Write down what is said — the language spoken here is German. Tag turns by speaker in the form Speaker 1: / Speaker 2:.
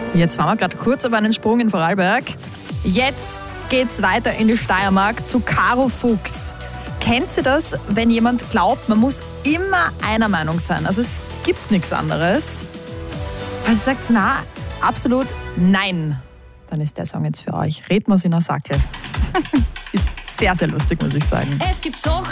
Speaker 1: Jetzt waren wir gerade kurz auf einen Sprung in Vorarlberg. Jetzt geht's weiter in die Steiermark zu Caro Fuchs. Kennt ihr das, wenn jemand glaubt, man muss immer einer Meinung sein? Also es gibt nichts anderes. Also sagt, na, absolut nein. Dann ist der Song jetzt für euch. Red mir's in der Sackel. Ist sehr, sehr lustig, muss ich sagen.
Speaker 2: Es gibt so